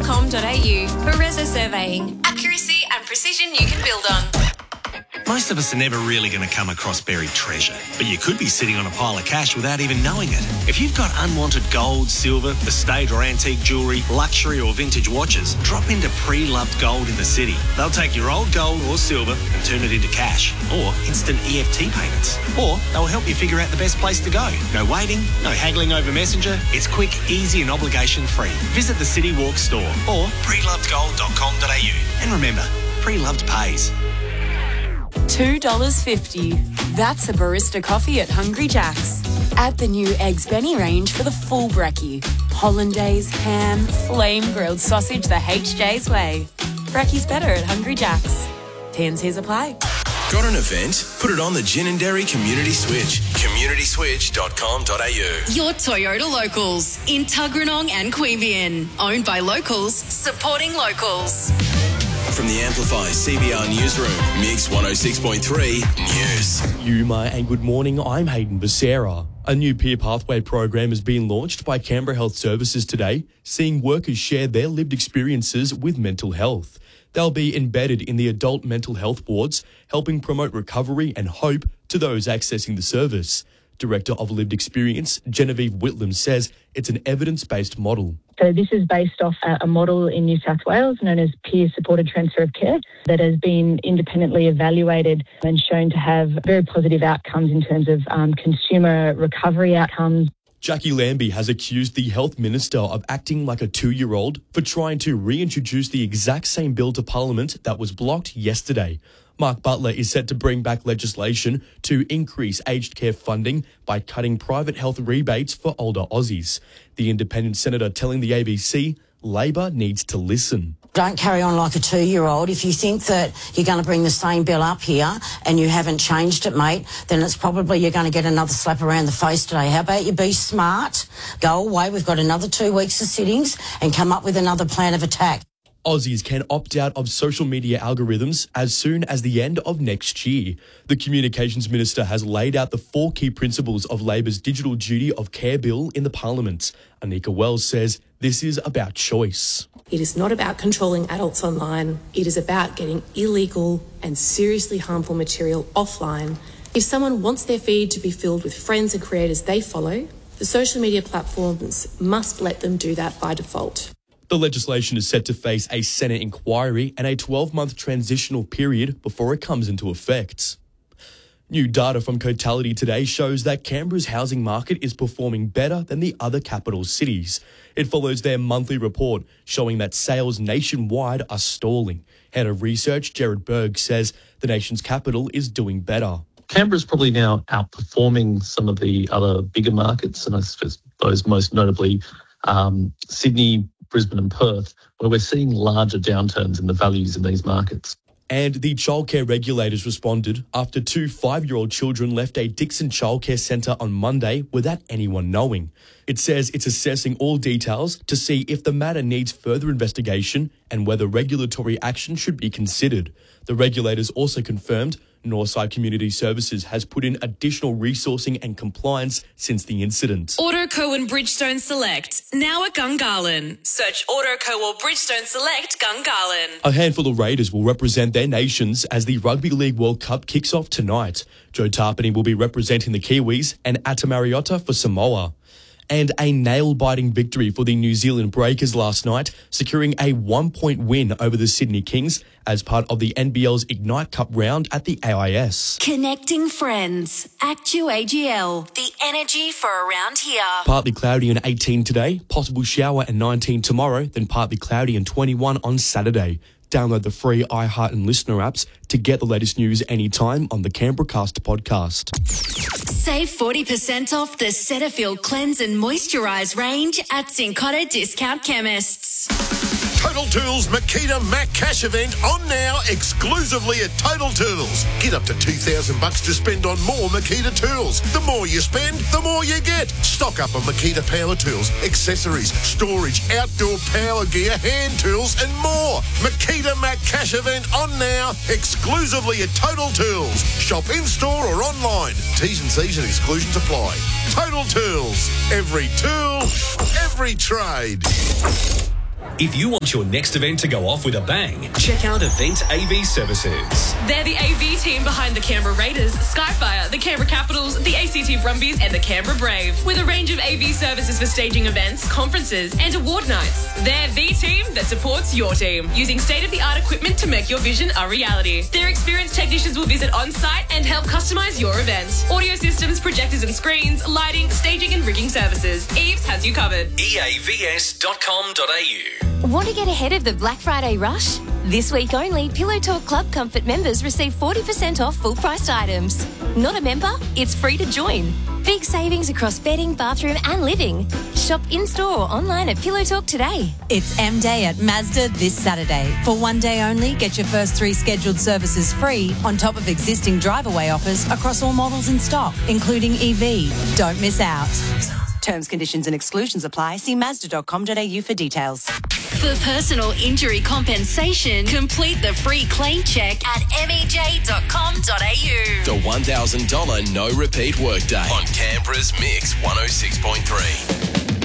surveyingsurveys.com.au for Reza Surveying. Accuracy and precision you can build on. Most of us are never really going to come across buried treasure, but you could be sitting on a pile of cash without even knowing it. If you've got unwanted gold, silver, estate or antique jewellery, luxury or vintage watches, drop into Pre-Loved Gold in the city. They'll take your old gold or silver and turn it into cash or instant EFT payments. Or they'll help you figure out the best place to go. No waiting, no haggling over Messenger. It's quick, easy and obligation-free. Visit the City Walk store or prelovedgold.com.au. And remember, Pre-Loved pays. $2.50. That's a barista coffee at Hungry Jack's. Add the new Eggs Benny range for the full brekkie. Hollandaise, ham, flame grilled sausage the HJ's way. Brekkie's better at Hungry Jack's. T&Cs apply. Got an event? Put it on the Gin and Dairy Community Switch. communityswitch.com.au. Your Toyota Locals in Tuggeranong and Queanbeyan. Owned by locals, supporting locals. From the Amplify CBR Newsroom, Mix 106.3 News. Yuma and good morning, I'm Hayden Becerra. A new peer pathway program is being launched by Canberra Health Services today, seeing workers share their lived experiences with mental health. They'll be embedded in the adult mental health wards, helping promote recovery and hope to those accessing the service. Director of Lived Experience, Genevieve Whitlam, says it's an evidence-based model. So this is based off a model in New South Wales known as peer-supported transfer of care that has been independently evaluated and shown to have very positive outcomes in terms of consumer recovery outcomes. Jackie Lambie has accused the Health Minister of acting like a 2-year-old for trying to reintroduce the exact same bill to Parliament that was blocked yesterday. Mark Butler is set to bring back legislation to increase aged care funding by cutting private health rebates for older Aussies. The independent senator telling the ABC Labor needs to listen. Don't carry on like a 2-year-old. If you think that you're going to bring the same bill up here and you haven't changed it, mate, then it's probably you're going to get another slap around the face today. How about you be smart, go away, we've got another 2 weeks of sittings and come up with another plan of attack. Aussies can opt out of social media algorithms as soon as the end of next year. The Communications Minister has laid out the 4 key principles of Labor's Digital Duty of Care Bill in the Parliament. Anika Wells says this is about choice. It is not about controlling adults online. It is about getting illegal and seriously harmful material offline. If someone wants their feed to be filled with friends and creators they follow, the social media platforms must let them do that by default. The legislation is set to face a Senate inquiry and a 12-month transitional period before it comes into effect. New data from Cotality today shows that Canberra's housing market is performing better than the other capital cities. It follows their monthly report showing that sales nationwide are stalling. Head of research Gerard Berg says the nation's capital is doing better. Canberra's probably now outperforming some of the other bigger markets, and I suppose most notably Sydney, Brisbane and Perth, where we're seeing larger downturns in the values in these markets. And the childcare regulators responded after 2 5-year-old children left a Dixon childcare centre on Monday without anyone knowing. It says it's assessing all details to see if the matter needs further investigation and whether regulatory action should be considered. The regulators also confirmed Northside Community Services has put in additional resourcing and compliance since the incident. Autoco and Bridgestone Select, now at Gungahlin. Search Autoco or Bridgestone Select Gungahlin. A handful of Raiders will represent their nations as the Rugby League World Cup kicks off tonight. Joe Tarpany will be representing the Kiwis and Ata Mariota for Samoa. And a nail-biting victory for the New Zealand Breakers last night, securing a 1-point win over the Sydney Kings as part of the NBL's Ignite Cup round at the AIS. Connecting friends. Actu AGL. The energy for around here. Partly cloudy and 18 today, possible shower and 19 tomorrow, then partly cloudy and 21 on Saturday. Download the free iHeart and Listener apps to get the latest news anytime on the Canberracast podcast. Save 40% off the Cetaphil Cleanse and Moisturise range at Cincotta Discount Chemists. Total Tools Makita Mac Cash event on now exclusively at Total Tools. Get up to $2,000 to spend on more Makita tools. The more you spend, the more you get. Stock up on Makita power tools, accessories, storage, outdoor power gear, hand tools and more. Makita Mac Cash event on now exclusively at Total Tools. Shop in-store or online. T's and C's and exclusions apply. Total Tools. Every tool, every trade. If you want your next event to go off with a bang, check out Event AV Services. They're the AV team behind the Canberra Raiders, Skyfire, the Canberra Capitals, the ACT Brumbies and the Canberra Brave, with a range of AV services for staging events, conferences and award nights. They're the team that supports your team, using state-of-the-art equipment to make your vision a reality. Their experienced technicians will visit on-site and help customise your event. Audio systems, projectors and screens, lighting, staging and rigging services. Eves has you covered. eavs.com.au. Want to get ahead of the Black Friday rush? This week only, Pillow Talk Club Comfort members receive 40% off full-priced items. Not a member? It's free to join. Big savings across bedding, bathroom and living. Shop in-store or online at Pillow Talk today. It's M Day at Mazda this Saturday. For one day only, get your first 3 scheduled services free on top of existing drive-away offers across all models in stock, including EV. Don't miss out. Terms, conditions and exclusions apply. See Mazda.com.au for details. For personal injury compensation, complete the free claim check at mej.com.au. The $1,000 no repeat workday on Canberra's Mix 106.3.